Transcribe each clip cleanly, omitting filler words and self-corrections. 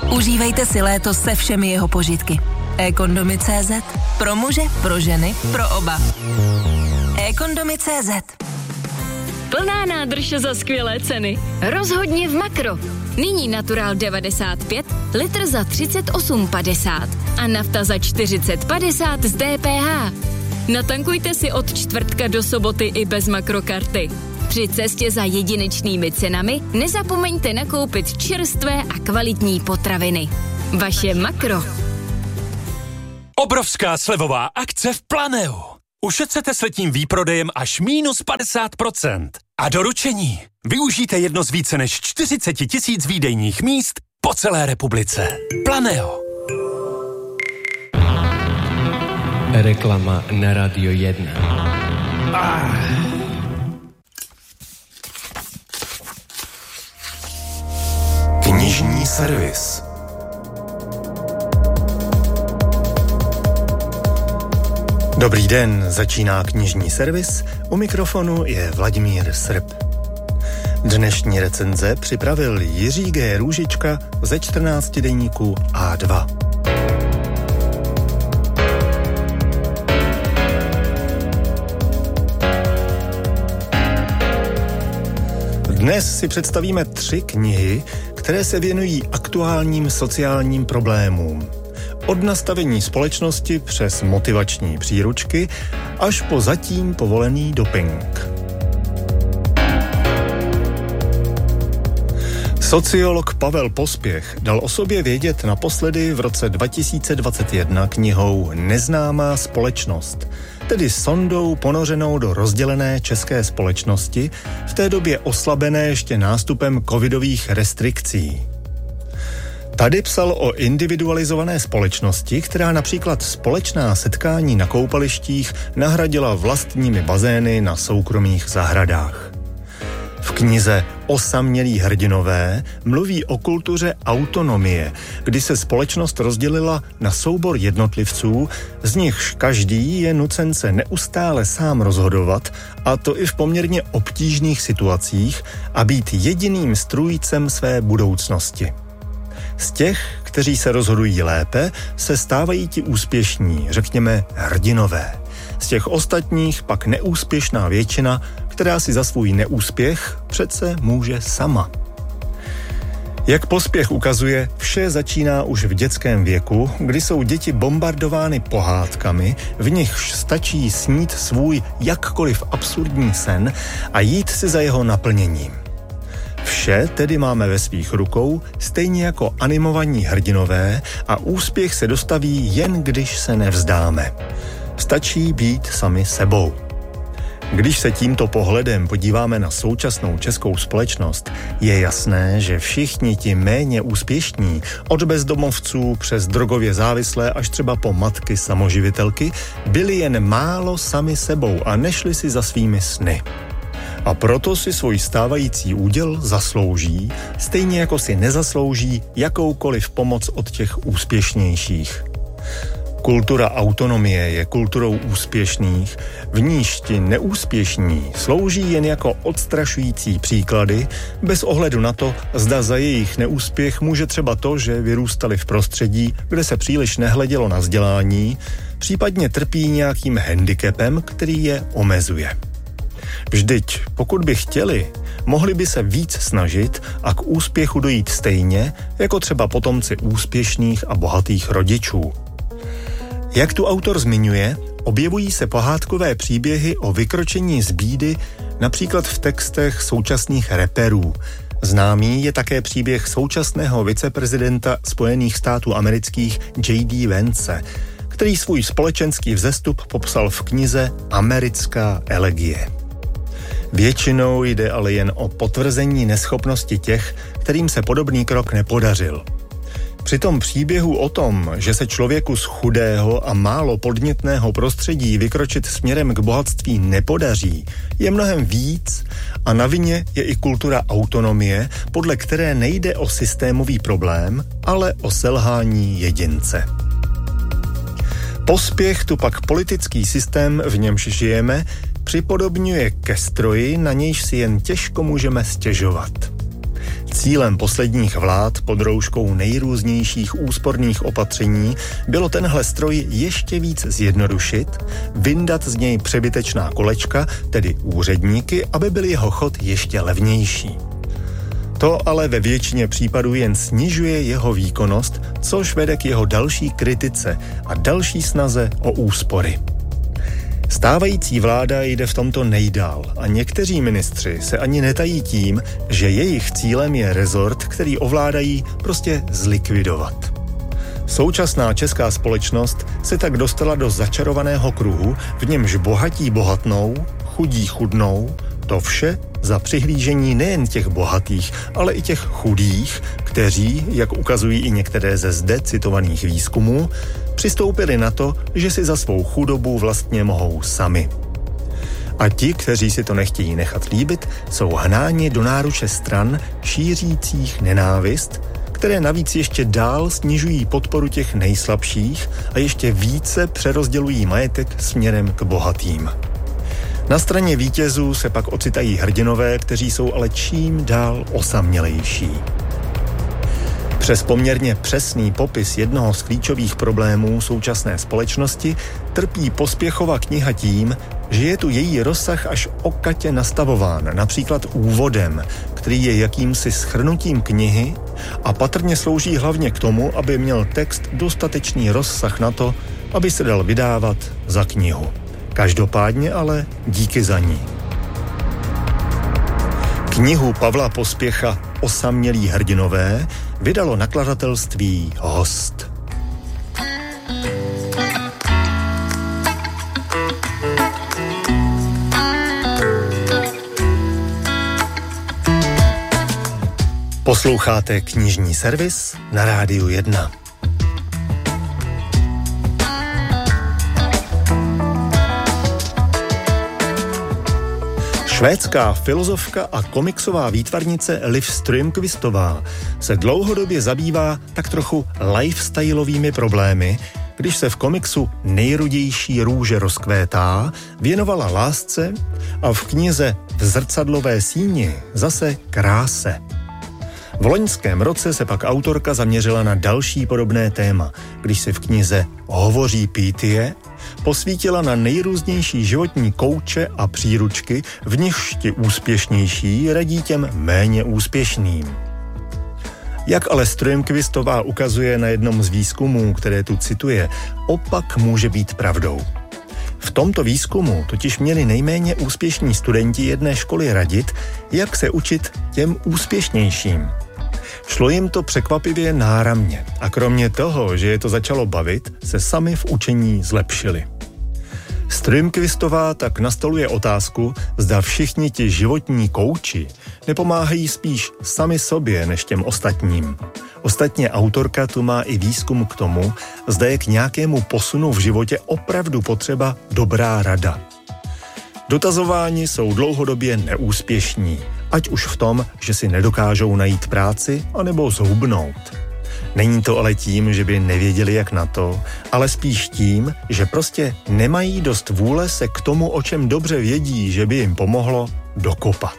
Užívejte si léto se všemi jeho požitky. eKondomy.cz. Pro muže, pro ženy, pro oba. eKondomy.cz. Plná nádrž za skvělé ceny. Rozhodně v Makro. Nyní Natural 95, litr za 38,50 a nafta za 40,50 z DPH. Natankujte si od čtvrtka do soboty i bez Makrokarty. Při cestě za jedinečnými cenami nezapomeňte nakoupit čerstvé a kvalitní potraviny. Vaše Makro. Obrovská slevová akce v Planeu. Ušetřete s letním výprodejem až minus 50%. A doručení. Využijte jedno z více než 40 000 výdejních míst po celé republice. Planeo. Reklama na Radio 1. Knižní servis. Dobrý den, začíná knižní servis. U mikrofonu je Vladimír Srb. Dnešní recenze připravil Jiří G. Růžička ze 14 deníku A2. Dnes si představíme 3 knihy, které se věnují aktuálním sociálním problémům. Od nastavení společnosti přes motivační příručky až po zatím povolený doping. Sociolog Pavel Pospěch dal o sobě vědět naposledy v roce 2021 knihou Neznámá společnost, tedy sondou ponořenou do rozdělené české společnosti, v té době oslabené ještě nástupem covidových restrikcí. Tady psal o individualizované společnosti, která například společná setkání na koupalištích nahradila vlastními bazény na soukromých zahradách. V knize Osamělí hrdinové mluví o kultuře autonomie, kdy se společnost rozdělila na soubor jednotlivců, z nichž každý je nucen se neustále sám rozhodovat, a to i v poměrně obtížných situacích, a být jediným strůjcem své budoucnosti. Z těch, kteří se rozhodují lépe, se stávají ti úspěšní, řekněme hrdinové. Z těch ostatních pak neúspěšná většina, která si za svůj neúspěch přece může sama. Jak Pospěch ukazuje, vše začíná už v dětském věku, kdy jsou děti bombardovány pohádkami, v nichž stačí snít svůj jakkoliv absurdní sen a jít si za jeho naplněním. Vše tedy máme ve svých rukou, stejně jako animovaní hrdinové, a úspěch se dostaví jen když se nevzdáme. Stačí být sami sebou. Když se tímto pohledem podíváme na současnou českou společnost, je jasné, že všichni ti méně úspěšní, od bezdomovců přes drogově závislé až třeba po matky samoživitelky, byli jen málo sami sebou a nešli si za svými sny. A proto si svůj stávající úděl zaslouží, stejně jako si nezaslouží jakoukoliv pomoc od těch úspěšnějších. Kultura autonomie je kulturou úspěšných, v níž ti neúspěšní slouží jen jako odstrašující příklady, bez ohledu na to, zda za jejich neúspěch může třeba to, že vyrůstali v prostředí, kde se příliš nehledělo na vzdělání, případně trpí nějakým handicapem, který je omezuje. Vždyť, pokud by chtěli, mohli by se víc snažit a k úspěchu dojít stejně, jako třeba potomci úspěšných a bohatých rodičů. Jak tu autor zmiňuje, objevují se pohádkové příběhy o vykročení z bídy například v textech současných raperů. Známý je také příběh současného viceprezidenta Spojených států amerických J.D. Vance, který svůj společenský vzestup popsal v knize Americká elegie. Většinou jde ale jen o potvrzení neschopnosti těch, kterým se podobný krok nepodařil. Při tom příběhu o tom, že se člověku z chudého a málo podnětného prostředí vykročit směrem k bohatství nepodaří, je mnohem víc a na vině je i kultura autonomie, podle které nejde o systémový problém, ale o selhání jedince. Pospěch tu pak politický systém, v němž žijeme, připodobňuje ke stroji, na nějž si jen těžko můžeme stěžovat. Cílem posledních vlád pod rouškou nejrůznějších úsporných opatření bylo tenhle stroj ještě víc zjednodušit, vyndat z něj přebytečná kolečka, tedy úředníky, aby byl jeho chod ještě levnější. To ale ve většině případů jen snižuje jeho výkonnost, což vede k jeho další kritice a další snaze o úspory. Stávající vláda jde v tomto nejdál a někteří ministři se ani netají tím, že jejich cílem je rezort, který ovládají, prostě zlikvidovat. Současná česká společnost se tak dostala do začarovaného kruhu, v němž bohatí bohatnou, chudí chudnou, to vše za přihlížení nejen těch bohatých, ale i těch chudých, kteří, jak ukazují i některé ze zde citovaných výzkumů, přistoupili na to, že si za svou chudobu vlastně mohou sami. A ti, kteří si to nechtějí nechat líbit, jsou hnáni do náruče stran šířících nenávist, které navíc ještě dál snižují podporu těch nejslabších a ještě více přerozdělují majetek směrem k bohatým. Na straně vítězů se pak ocitají hrdinové, kteří jsou ale čím dál osamělejší. Přes poměrně přesný popis jednoho z klíčových problémů současné společnosti trpí Pospěchova kniha tím, že je tu její rozsah až okatě nastavován, například úvodem, který je jakýmsi shrnutím knihy a patrně slouží hlavně k tomu, aby měl text dostatečný rozsah na to, aby se dal vydávat za knihu. Každopádně ale díky za ní. Knihu Pavla Pospěcha Osamělí hrdinové vydalo nakladatelství Host. Posloucháte knižní servis na Rádiu 1. Švédská filozofka a komiksová výtvarnice Liv Strömquistová se dlouhodobě zabývá tak trochu lifestyleovými problémy, když se v komiksu Nejrudější růže rozkvétá věnovala lásce a v knize V zrcadlové síni zase kráse. V loňském roce se pak autorka zaměřila na další podobné téma, když se v knize Hovoří Pítie posvítila na nejrůznější životní kouče a příručky, v nichž ti úspěšnější radí těm méně úspěšným. Jak ale Strömquistová ukazuje na jednom z výzkumů, které tu cituje, opak může být pravdou. V tomto výzkumu totiž měli nejméně úspěšní studenti jedné školy radit, jak se učit těm úspěšnějším. Šlo jim to překvapivě náramně a kromě toho, že je to začalo bavit, se sami v učení zlepšili. Strömquistová tak nastoluje otázku, zda všichni ti životní kouči nepomáhají spíš sami sobě než těm ostatním. Ostatně autorka tu má i výzkum k tomu, zda je k nějakému posunu v životě opravdu potřeba dobrá rada. Dotazováni jsou dlouhodobě neúspěšní, ať už v tom, že si nedokážou najít práci, anebo zhubnout. Není to ale tím, že by nevěděli jak na to, ale spíš tím, že prostě nemají dost vůle se k tomu, o čem dobře vědí, že by jim pomohlo, dokopat.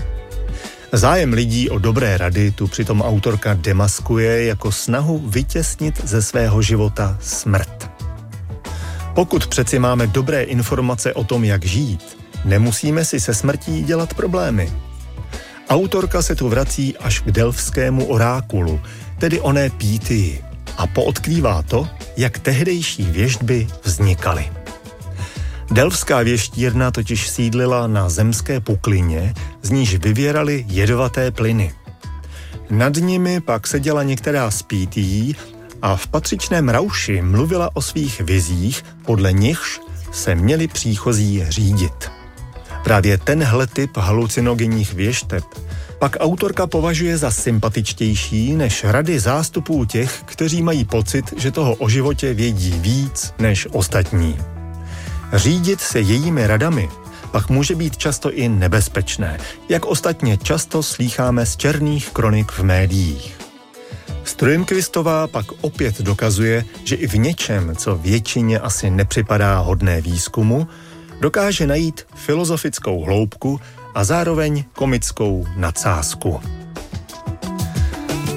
Zájem lidí o dobré rady tu přitom autorka demaskuje jako snahu vytěsnit ze svého života smrt. Pokud přeci máme dobré informace o tom, jak žít, nemusíme si se smrtí dělat problémy. Autorka se tu vrací až k delfskému orákulu, tedy oné Pítii, a poodkrývá to, jak tehdejší věštby vznikaly. Delfská věštírna totiž sídlila na zemské puklině, z níž vyvěraly jedovaté plyny. Nad nimi pak seděla některá z Pítií a v patřičném rauši mluvila o svých vizích, podle nichž se měli příchozí řídit. Právě tenhle typ halucinogenních věšteb pak autorka považuje za sympatičtější než rady zástupů těch, kteří mají pocit, že toho o životě vědí víc než ostatní. Řídit se jejími radami pak může být často i nebezpečné, jak ostatně často slýcháme z černých kronik v médiích. Strömquistová pak opět dokazuje, že i v něčem, co většině asi nepřipadá hodné výzkumu, dokáže najít filozofickou hloubku a zároveň komickou nadsázku.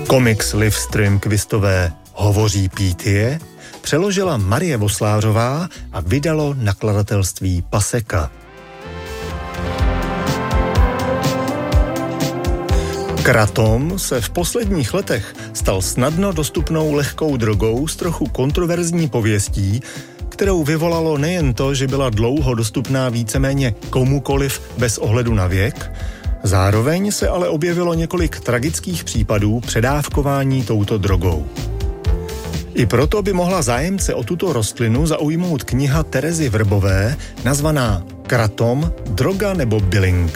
Komiks Liv Strömquistové Hovoří Pítie přeložila Marie Voslářová a vydalo nakladatelství Paseka. Kratom se v posledních letech stal snadno dostupnou lehkou drogou s trochu kontroverzní pověstí, kterou vyvolalo nejen to, že byla dlouho dostupná víceméně komukoliv bez ohledu na věk, zároveň se ale objevilo několik tragických případů předávkování touto drogou. I proto by mohla zájemce o tuto rostlinu zaujmout kniha Terezy Vrbové nazvaná Kratom, droga nebo bylinka.